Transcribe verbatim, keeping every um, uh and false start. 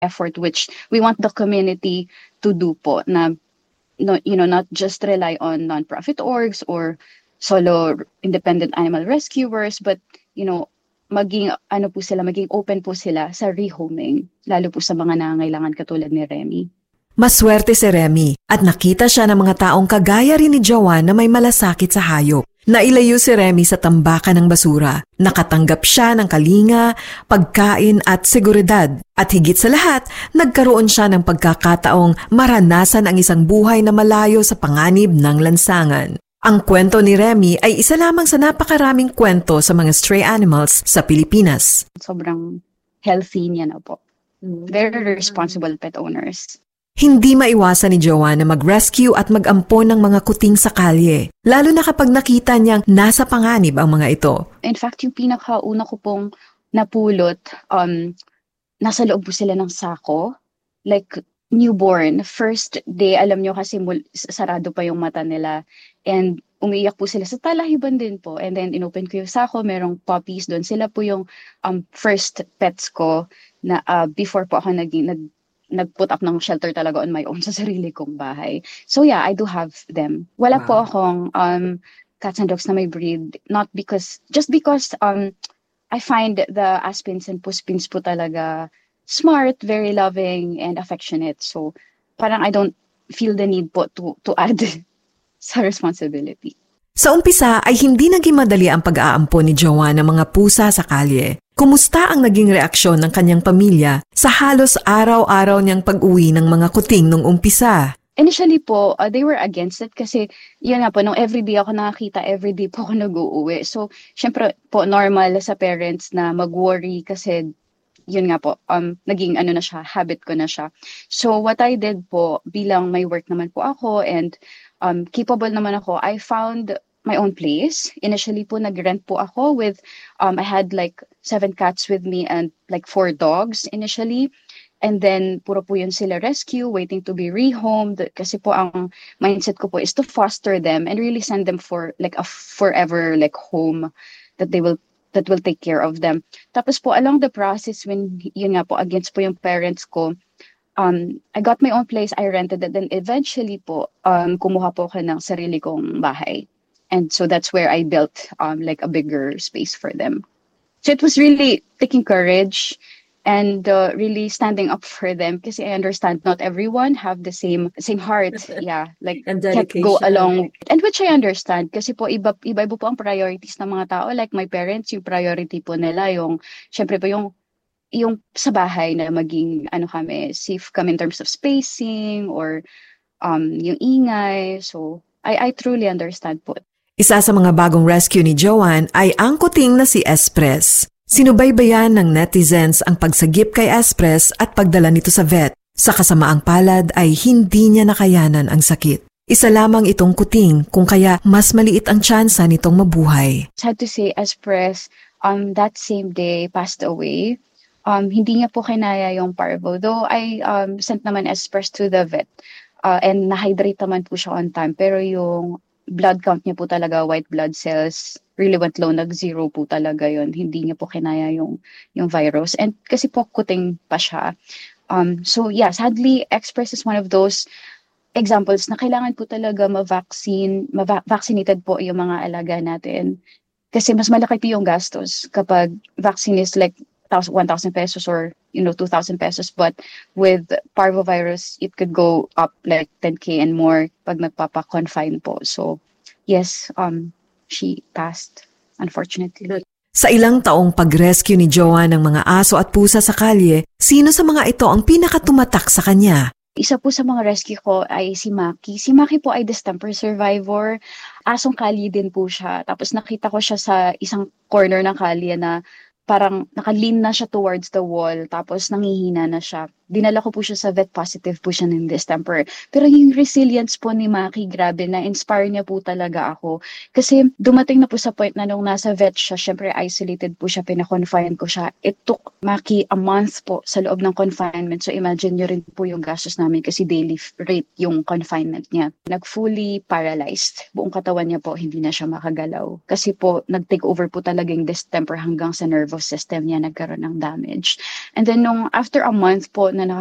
effort which we want the community to do po na no, you know, not just rely on non-profit orgs or solo independent animal rescuers, but, you know, maging, ano po sila, maging open po sila sa rehoming, lalo po sa mga nangangailangan katulad ni Remy. Maswerte si Remy at nakita siya ng mga taong kagaya rin ni Joanne na may malasakit sa hayop. Nailayo si Remy sa tambakan ng basura. Nakatanggap siya ng kalinga, pagkain at seguridad. At higit sa lahat, nagkaroon siya ng pagkakataong maranasan ang isang buhay na malayo sa panganib ng lansangan. Ang kwento ni Remy ay isa lamang sa napakaraming kwento sa mga stray animals sa Pilipinas. Sobrang healthy niya na po. Very responsible pet owners. Hindi maiwasan ni Joanne na mag-rescue at mag-ampon ng mga kuting sa kalye, lalo na kapag nakita niyang nasa panganib ang mga ito. In fact, yung pinakauna ko pong napulot, um, nasa loob po sila ng sako. Like, newborn. First day, alam niyo kasi mul- sarado pa yung mata nila. And umiiyak po sila sa talahiban din po. And then, inopen ko yung sako, merong puppies doon. Sila po yung um, first pets ko na uh, before po ako naging nag nag-put up ng shelter talaga on my own sa sarili kong bahay. So yeah, I do have them. Wala wow. po akong um, cats and dogs na may breed. Not because, just because um, I find the Aspins and Puspins po talaga smart, very loving, and affectionate. So parang I don't feel the need po to, to add sa responsibility. Sa umpisa ay hindi naging madali ang pag-aampon ni Joanne ng mga pusa sa kalye. Kumusta ang naging reaksyon ng kanyang pamilya sa halos araw-araw niyang pag-uwi ng mga kuting nung umpisa? Initially po, uh, they were against it kasi yun nga po, nung everyday ako nakakita, everyday po ako nag-uuwi. So, syempre po, normal sa parents na mag-worry kasi yun nga po, um, naging ano na siya, habit ko na siya. So, what I did po, bilang may work naman po ako and um, capable naman ako, I found my own place. Initially po, nag-rent po ako with, um, I had like seven cats with me and like four dogs initially. And then, puro po yun sila rescue, waiting to be rehomed. Kasi po, ang mindset ko po is to foster them and really send them for like a forever like home that they will that will take care of them. Tapos po, along the process, when yun nga po, against po yung parents ko, um, I got my own place, I rented it, then eventually po, um, kumuha po ako ng sarili kong bahay. And so that's where I built um, like a bigger space for them. So it was really taking courage and uh, really standing up for them because I understand not everyone have the same same heart. Yeah, like and can't go along. And which I understand kasi po iba iba iba po ang priorities ng mga tao. Like my parents, yung priority po nila yung syempre po yung yung sa bahay na maging ano kami safe kami in terms of spacing or um yung ingay. So I I truly understand po. Isa sa mga bagong rescue ni Joanne ay ang kuting na si Express. Sinubaybayan ng netizens ang pagsagip kay Express at pagdala nito sa vet. Sa kasamaang palad ay hindi niya nakayanan ang sakit. Isa lamang itong kuting kung kaya mas maliit ang tsansa nitong mabuhay. Sad to say, Express um, that same day passed away. Um, hindi niya po kinaya yung parvo. Though I um, sent naman Express to the vet uh, and na-hydrate naman po siya on time. Pero yung blood count niya po talaga, white blood cells, really went low, nag-zero po talaga yon. Hindi niya po kinaya yung, yung virus. And kasi po kuting pa siya. Um, so yeah, sadly, Express is one of those examples na kailangan po talaga ma-vaccine, ma-vaccinated po yung mga alaga natin. Kasi mas malaki po yung gastos kapag vaccine is like one thousand pesos or you know two thousand pesos, but with parvovirus it could go up like ten K and more pag nagpapa-confine po. So yes, um she passed unfortunately. Sa ilang taong pag-rescue ni Joanne ng mga aso at pusa sa kalye, sino sa mga ito ang pinakatumatak sa kanya? Isa po sa mga rescue ko ay si Maki. Si Maki po ay distemper survivor. Asong kalye din po siya. Tapos nakita ko siya sa isang corner ng kalye na parang nakalean na siya towards the wall, tapos nangihina na siya. Dinala ko po siya sa vet, positive po siya ng distemper. Pero yung resilience po ni Maki, grabe, na-inspire niya po talaga ako. Kasi dumating na po sa point na nung nasa vet siya, syempre isolated po siya, pinakonfine ko siya. It took Maki a month po sa loob ng confinement. So imagine nyo rin po yung gastos namin kasi daily rate yung confinement niya. Nag-fully paralyzed. Buong katawan niya po, hindi na siya makagalaw. Kasi po, nag-take over po talaga yung distemper hanggang sa nerve of nervous system niya nagkaroon ng damage. And then nung after a month po na